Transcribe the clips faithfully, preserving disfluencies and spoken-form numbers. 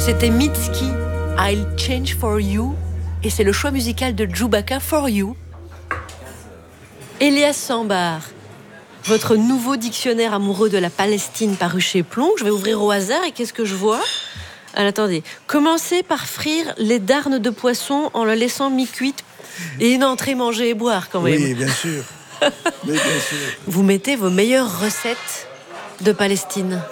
C'était Mitski, I'll Change For You. Et c'est le choix musical de Chewbacca, For You. Elias Sambar, votre nouveau dictionnaire amoureux de la Palestine paru chez Plomb. Je vais ouvrir au hasard et qu'est-ce que je vois ? Alors, attendez. Commencez par frire les darnes de poisson en la laissant mi-cuite. Et une entrée manger et boire quand même. Oui, bien sûr. Oui, bien sûr. Vous mettez vos meilleures recettes de Palestine.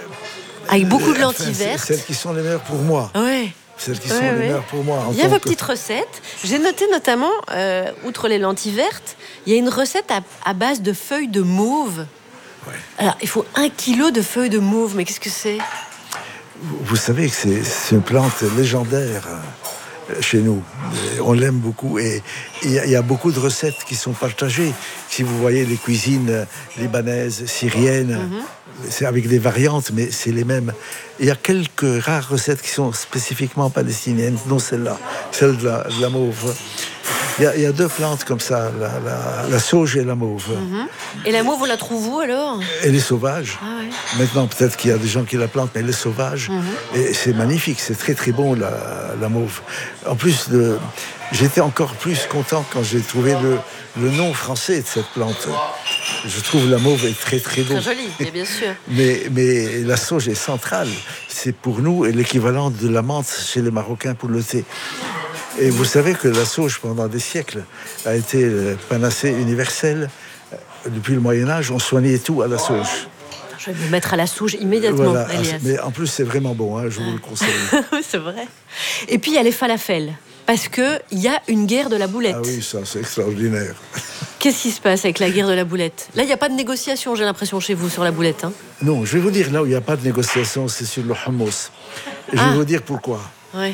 Avec beaucoup de lentilles enfin, vertes. Celles qui sont les meilleures pour moi. Ouais. Celles qui ouais, sont ouais. les meilleures pour moi. Il y a vos que... petites recettes. J'ai noté notamment, euh, outre les lentilles vertes, il y a une recette à, à base de feuilles de mauve. Ouais. Alors, il faut un kilo de feuilles de mauve. Mais qu'est-ce que c'est ? vous, vous savez que c'est, c'est une plante légendaire chez nous. On l'aime beaucoup et il y, y a beaucoup de recettes qui sont partagées. Si vous voyez les cuisines libanaises, syriennes, mm-hmm. c'est avec des variantes, mais c'est les mêmes. Il y a quelques rares recettes qui sont spécifiquement palestiniennes, dont celle-là, celle de la, de la mauve. Il y, a, il y a deux plantes comme ça, la, la, la sauge et la mauve. Mm-hmm. Et la mauve, on la trouve où alors ? Elle est sauvage. Ah ouais. Maintenant, peut-être qu'il y a des gens qui la plantent, mais elle est sauvage. Mm-hmm. Et c'est magnifique, c'est très très bon la, la mauve. En plus, de, j'étais encore plus content quand j'ai trouvé le, le nom français de cette plante. Je trouve la mauve est très très beau. Très jolie, bien sûr. mais, mais la sauge est centrale. C'est pour nous l'équivalent de la menthe chez les Marocains pour le thé. Et vous savez que la sauge, pendant des siècles, a été le panacée universel. Depuis le Moyen-Âge, on soignait tout à la sauge. Je vais me mettre à la sauge immédiatement, voilà. Elias. Mais en plus, c'est vraiment bon, hein, je vous le conseille. C'est vrai. Et puis, il y a les falafels. Parce qu'il y a une guerre de la boulette. Ah oui, ça, c'est extraordinaire. Qu'est-ce qui se passe avec la guerre de la boulette ? Là, il n'y a pas de négociation, j'ai l'impression, chez vous, sur la boulette. Hein. Non, je vais vous dire, là où il n'y a pas de négociation, c'est sur le hummus. Et je ah. vais vous dire pourquoi. Ouais.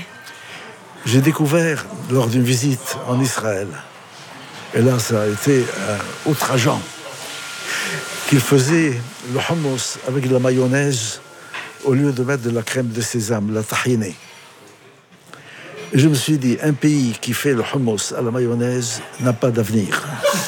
J'ai découvert, lors d'une visite en Israël, et là, ça a été euh, outrageant, qu'il faisait le hummus avec de la mayonnaise au lieu de mettre de la crème de sésame, la tahini. Et je me suis dit, un pays qui fait le hummus à la mayonnaise n'a pas d'avenir.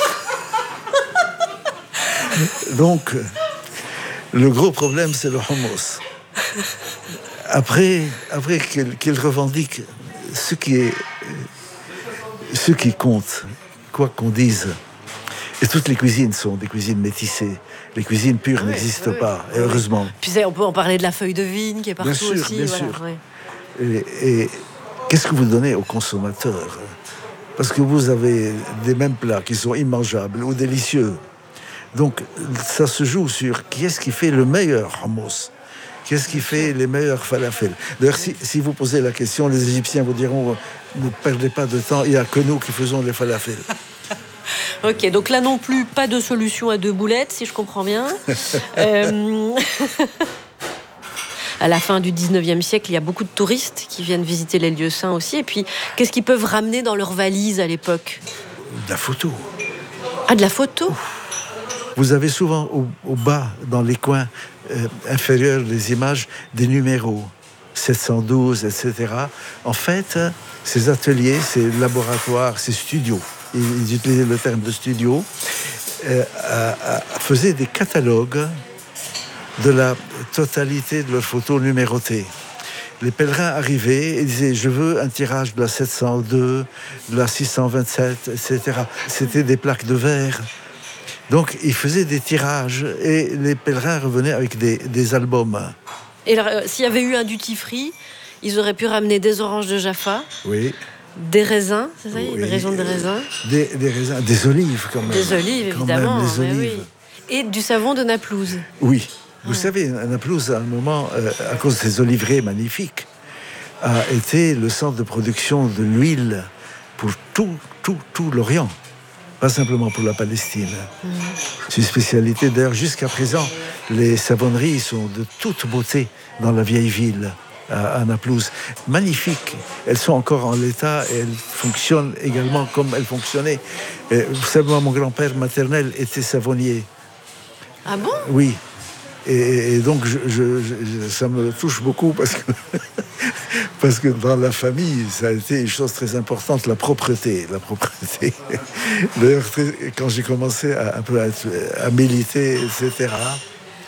Donc, le gros problème, c'est le hummus. Après, après qu'il, qu'il revendique ce qui est, ce qui compte, quoi qu'on dise. Et toutes les cuisines sont des cuisines métissées. Les cuisines pures oui, n'existent oui, pas, oui. Et heureusement. Puis on peut en parler de la feuille de vigne qui est partout bien sûr, aussi. Bien voilà, sûr, ouais. Et, et qu'est-ce que vous donnez aux consommateurs ? Parce que vous avez des mêmes plats qui sont immangeables ou délicieux. Donc, ça se joue sur qui est-ce qui fait le meilleur hummus ? Qui est-ce qui fait les meilleurs falafels ? D'ailleurs, si, si vous posez la question, les Égyptiens vous diront ne perdez pas de temps, il n'y a que nous qui faisons les falafels. Ok, donc là non plus, pas de solution à deux boulettes, si je comprends bien. euh... À la fin du dix-neuvième siècle, il y a beaucoup de touristes qui viennent visiter les lieux saints aussi. Et puis, qu'est-ce qu'ils peuvent ramener dans leurs valises à l'époque ? De la photo. Ah, de la photo ? Vous avez souvent au, au bas, dans les coins euh, inférieurs des images, des numéros, sept cent douze, et cetera. En fait, ces ateliers, ces laboratoires, ces studios, ils utilisaient le terme de studio, euh, euh, faisaient des catalogues de la totalité de leurs photos numérotées. Les pèlerins arrivaient et disaient « Je veux un tirage de la sept cent deux, de la six cent vingt-sept, et cetera » C'était des plaques de verre. Donc, ils faisaient des tirages et les pèlerins revenaient avec des, des albums. Et alors, euh, s'il y avait eu un duty-free, ils auraient pu ramener des oranges de Jaffa, oui. Des raisins, c'est ça, oui. Une région des raisins des, des raisins, des olives quand même. Des olives, quand évidemment. Même, des olives. Oui. Et du savon de Naplouse. Oui. Vous ah. savez, Naplouse, à un moment, euh, à cause des oliveraies magnifiques, a été le centre de production de l'huile pour tout, tout, tout l'Orient. Pas simplement pour la Palestine. Mmh. C'est une spécialité. D'ailleurs, jusqu'à présent, les savonneries sont de toute beauté dans la vieille ville, à, à Naplouse. Magnifiques. Elles sont encore en l'état et elles fonctionnent également comme elles fonctionnaient. Et, vous savez, mon grand-père maternel était savonnier. Ah bon ? Oui. Et, et donc, je, je, je, ça me touche beaucoup parce que, parce que dans la famille, ça a été une chose très importante, la propreté. La propreté. D'ailleurs, quand j'ai commencé à, un peu à, à militer, et cetera,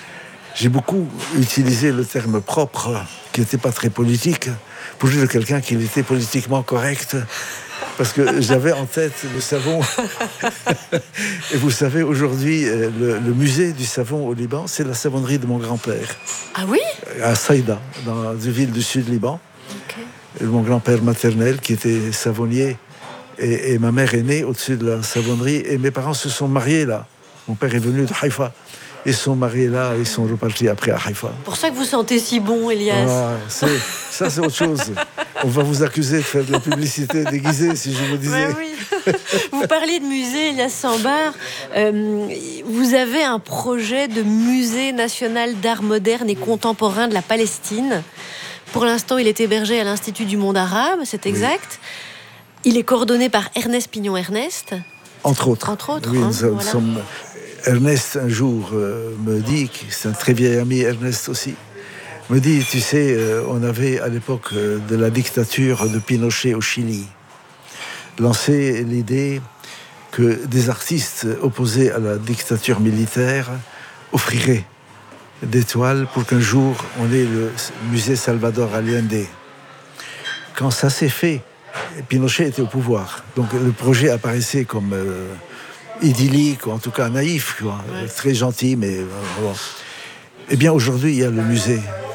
j'ai beaucoup utilisé le terme propre, qui n'était pas très politique, pour dire de quelqu'un qui était politiquement correct. Parce que j'avais en tête le savon. Et vous savez, aujourd'hui, le, le musée du savon au Liban, c'est la savonnerie de mon grand-père. Ah oui? À Saïda, dans une ville du sud Liban. Okay. Mon grand-père maternel, qui était savonnier, et, et ma mère est née au-dessus de la savonnerie. Et mes parents se sont mariés là. Mon père est venu de Haïfa. Ils sont mariés là, ils sont repartis après à Haïfa. Pour ça que vous sentez si bon, Elias. Ah, c'est, ça, c'est autre chose. On va vous accuser de faire de la publicité déguisée, si je vous disais. Ouais, oui. Vous parliez de musée, Elias Sambar. Euh, vous avez un projet de musée national d'art moderne et contemporain de la Palestine. Pour l'instant, il est hébergé à l'Institut du monde arabe, c'est exact. Oui. Il est coordonné par Ernest Pignon-Ernest. Entre autres. Entre autres. Oui, hein, nous, voilà. sommes... Ernest, un jour, euh, me dit, c'est un très vieil ami, Ernest aussi, me dit, tu sais, euh, on avait à l'époque euh, de la dictature de Pinochet au Chili lancé l'idée que des artistes opposés à la dictature militaire offriraient des toiles pour qu'un jour on ait le musée Salvador Allende. Quand ça s'est fait, Pinochet était au pouvoir, donc le projet apparaissait comme euh, idyllique, ou en tout cas naïf, quoi. Ouais. Très gentil, mais euh, bon. Eh bien, aujourd'hui, il y a le musée.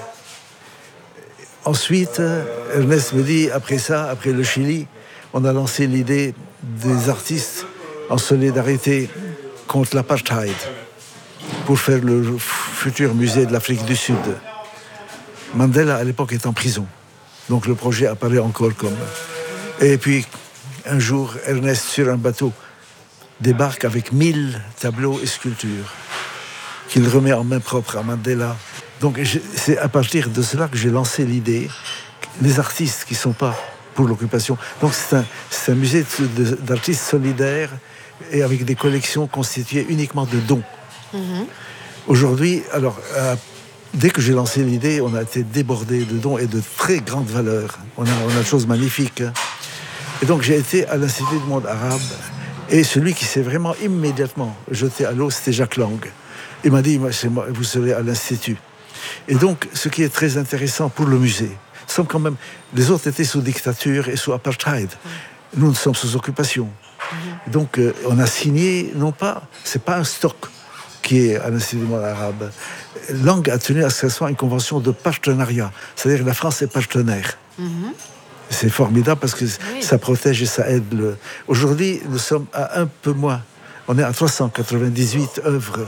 Ensuite, Ernest me dit, après ça, après le Chili, on a lancé l'idée des artistes en solidarité contre l'apartheid pour faire le futur musée de l'Afrique du Sud. Mandela, à l'époque, est en prison. Donc, le projet apparaît encore comme... Et puis, un jour, Ernest, sur un bateau, débarque avec mille tableaux et sculptures qu'il remet en main propre à Mandela. Donc c'est à partir de cela que j'ai lancé l'idée, les artistes qui ne sont pas pour l'occupation. Donc c'est un, c'est un musée d'artistes solidaires et avec des collections constituées uniquement de dons. Mm-hmm. Aujourd'hui, alors, euh, dès que j'ai lancé l'idée, on a été débordé de dons et de très grande valeur. On a, on a des choses magnifiques. Et donc j'ai été à l'Institut du monde arabe. Et celui qui s'est vraiment immédiatement jeté à l'eau, c'était Jacques Lang. Il m'a dit, c'est moi, vous serez à l'Institut. Et donc, ce qui est très intéressant pour le musée, sommes quand même, les autres étaient sous dictature et sous apartheid. Nous, nous sommes sous occupation. Donc, euh, on a signé, non pas, c'est pas un stock qui est à l'Institut du monde arabe. Lang a tenu à ce que ce soit une convention de partenariat. C'est-à-dire que la France est partenaire. Mm-hmm. C'est formidable parce que oui. ça protège et ça aide. Le... Aujourd'hui, nous sommes à un peu moins. On est à trois cent quatre-vingt-dix-huit œuvres.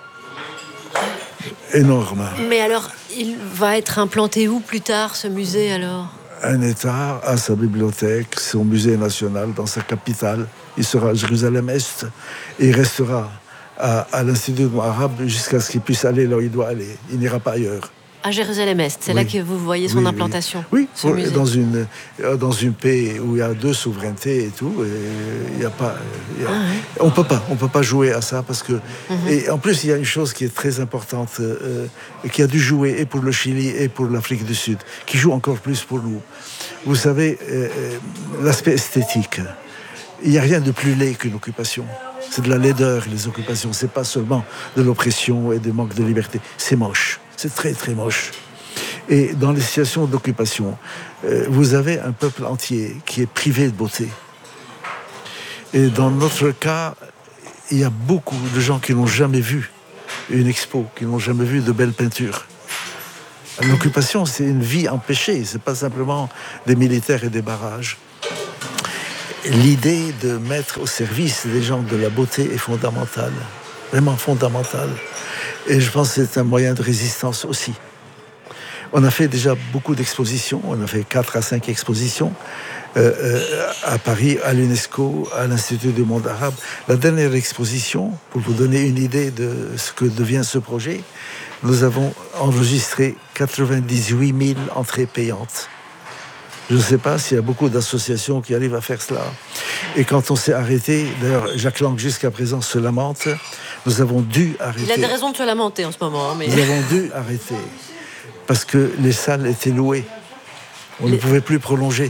Énorme. Mais alors, il va être implanté où plus tard, ce musée, alors ? Un État a sa bibliothèque, son musée national dans sa capitale. Il sera à Jérusalem-Est et il restera à, à l'Institut arabe jusqu'à ce qu'il puisse aller là où il doit aller. Il n'ira pas ailleurs. À Jérusalem-Est, c'est oui. là que vous voyez son oui, implantation. Oui, oui. Dans, une, dans une paix où il y a deux souverainetés et tout, et il y a pas, il y a, ah, oui. on peut pas, on peut pas jouer à ça parce que. Mm-hmm. Et en plus, il y a une chose qui est très importante, euh, qui a dû jouer et pour le Chili et pour l'Afrique du Sud, qui joue encore plus pour nous. Vous savez, euh, l'aspect esthétique. Il n'y a rien de plus laid qu'une occupation. C'est de la laideur, les occupations. C'est pas seulement de l'oppression et du manque de liberté. C'est moche. C'est très, très moche. Et dans les situations d'occupation, euh, vous avez un peuple entier qui est privé de beauté. Et dans notre cas, il y a beaucoup de gens qui n'ont jamais vu une expo, qui n'ont jamais vu de belles peintures. L'occupation, c'est une vie empêchée. C'est pas simplement des militaires et des barrages. L'idée de mettre au service des gens de la beauté est fondamentale. Vraiment fondamentale. Et je pense que c'est un moyen de résistance aussi. On a fait déjà beaucoup d'expositions. On a fait quatre à cinq expositions euh, euh, à Paris, à l'UNESCO, à l'Institut du monde arabe. La dernière exposition, pour vous donner une idée de ce que devient ce projet, nous avons enregistré quatre-vingt-dix-huit mille entrées payantes. Je ne sais pas s'il y a beaucoup d'associations qui arrivent à faire cela. Et quand on s'est arrêté, d'ailleurs, Jacques Lang jusqu'à présent se lamente, nous avons dû arrêter. Il a des raisons de se lamenter en ce moment. Hein, mais... Nous avons dû arrêter parce que les salles étaient louées. On les... ne pouvait plus prolonger.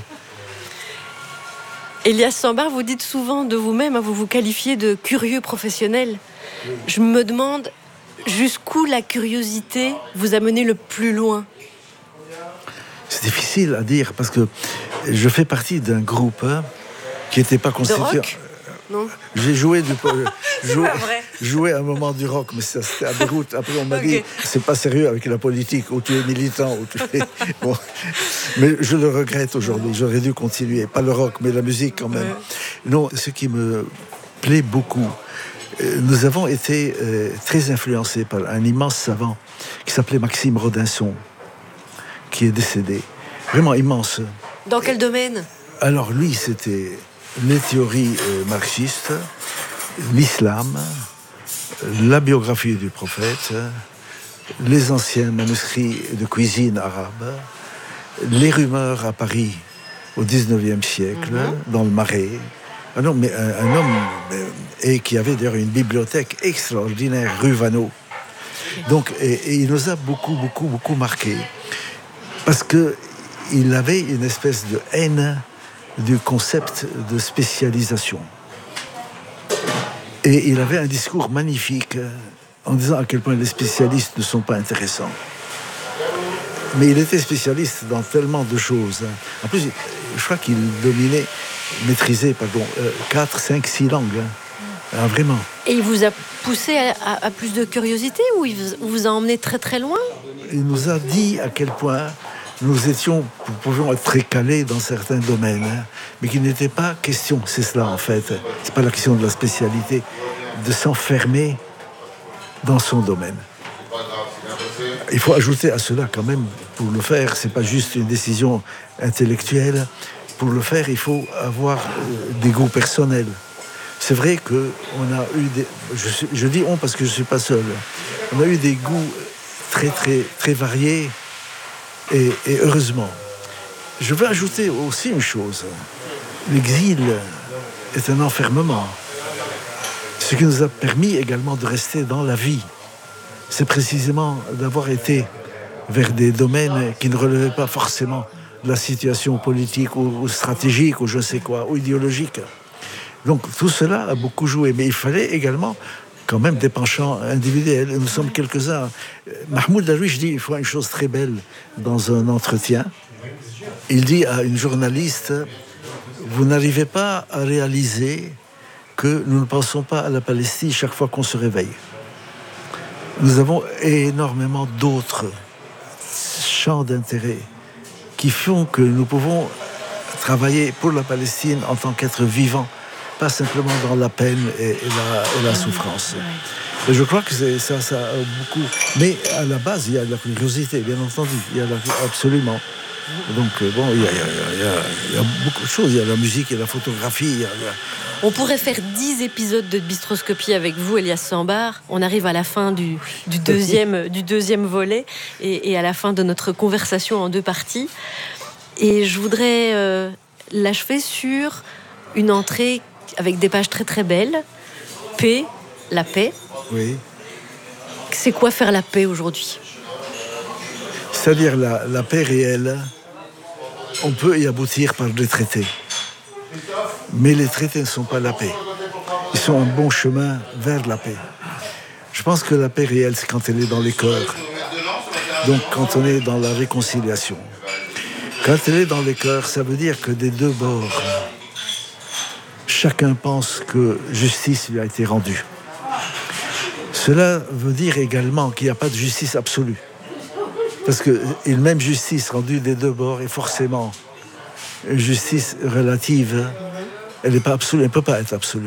Elias Sambar, vous dites souvent de vous-même, hein, vous vous qualifiez de curieux professionnel. Oui. Je me demande, Jusqu'où la curiosité vous a mené le plus loin? C'est difficile à dire parce que je fais partie d'un groupe hein, qui n'était pas constitué. De rock? Non. J'ai joué du joué, vrai. joué à un moment du rock, mais ça, c'était à Beyrouth. Après, on m'a Okay. dit c'est pas sérieux avec la politique, ou tu es militant, ou tu es. Bon. Mais je le regrette aujourd'hui. J'aurais dû continuer, pas le rock, mais la musique quand même. Ouais. Non, ce qui me plaît beaucoup, euh, nous avons été euh, très influencés par un immense savant qui s'appelait Maxime Rodinson, qui est décédé. Vraiment immense. Dans quel domaine? Alors lui, c'était les théories euh, marxistes, l'islam, la biographie du prophète, les anciens manuscrits de cuisine arabe, les rumeurs à Paris au dix-neuvième siècle, mm-hmm. dans le Marais. Ah non, mais un, un homme euh, et qui avait d'ailleurs une bibliothèque extraordinaire, rue Vanneau. Donc, et, et il nous a beaucoup, beaucoup, beaucoup marqué parce que il avait une espèce de haine du concept de spécialisation. Et il avait un discours magnifique en disant à quel point les spécialistes ne sont pas intéressants. Mais il était spécialiste dans tellement de choses. En plus, je crois qu'il dominait, maîtrisait, pardon, quatre, cinq, six langues. Ah, vraiment. Et il vous a poussé à, à, à plus de curiosité ou il vous, vous a emmené très très loin? Il nous a dit à quel point nous étions, nous pouvions être très calés dans certains domaines, hein, mais qu'il n'était pas question, c'est cela en fait, c'est pas la question de la spécialité, de s'enfermer dans son domaine. Il faut ajouter à cela quand même, pour le faire, c'est pas juste une décision intellectuelle, pour le faire, il faut avoir euh, des goûts personnels. C'est vrai qu'on a eu des... Je, suis, je dis on parce que je ne suis pas seul. On a eu des goûts très, très, très variés. Et, et heureusement. Je veux ajouter aussi une chose. L'exil est un enfermement. Ce qui nous a permis également de rester dans la vie, c'est précisément d'avoir été vers des domaines qui ne relevaient pas forcément de la situation politique ou, ou stratégique ou je sais quoi, ou idéologique. Donc tout cela a beaucoup joué. Mais il fallait également quand même des penchants individuels. Nous sommes quelques-uns. Mahmoud Darwish dit, il faut une chose très belle dans un entretien. Il dit à une journaliste, vous n'arrivez pas à réaliser que nous ne pensons pas à la Palestine chaque fois qu'on se réveille. Nous avons énormément d'autres champs d'intérêt qui font que nous pouvons travailler pour la Palestine en tant qu'être vivant, pas simplement dans la peine et, et, la, et la souffrance. Et je crois que c'est, ça, ça a beaucoup... Mais à la base, il y a de la curiosité, bien entendu. Il y a la, absolument. Donc, bon, il y, a, il, y a, il, y a, il y a beaucoup de choses. Il y a la musique, il y a la photographie. Il y a, il y a... On pourrait faire dix épisodes de Bistroscopie avec vous, Elias Sambar. On arrive à la fin du, du, deuxième, du deuxième volet et, et à la fin de notre conversation en deux parties. Et je voudrais euh, l'achever sur une entrée avec des pages très très belles. Paix, la paix. Oui. C'est quoi faire la paix aujourd'hui? C'est-à-dire la, la paix réelle, on peut y aboutir par des traités. Mais les traités ne sont pas la paix. Ils sont un bon chemin vers la paix. Je pense que la paix réelle, c'est quand elle est dans les cœurs. Donc quand on est dans la réconciliation. Quand elle est dans les cœurs, ça veut dire que des deux bords, chacun pense que justice lui a été rendue. Cela veut dire également qu'il n'y a pas de justice absolue. Parce que une même justice rendue des deux bords est forcément une justice relative. Elle n'est pas absolue, elle ne peut pas être absolue.